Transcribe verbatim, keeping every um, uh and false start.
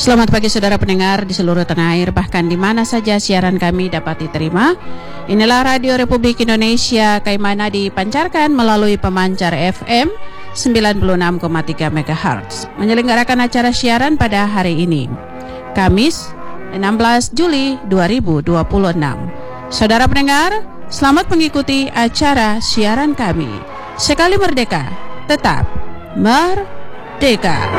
Selamat pagi saudara pendengar di seluruh tanah air, bahkan di mana saja siaran kami dapat diterima. Inilah Radio Republik Indonesia, kaimana dipancarkan melalui pemancar F M sembilan puluh enam koma tiga megahertz, menyelenggarakan acara siaran pada hari ini, Kamis enam belas Juli dua ribu dua puluh enam. Saudara pendengar, selamat mengikuti acara siaran kami. Sekali merdeka, tetap merdeka.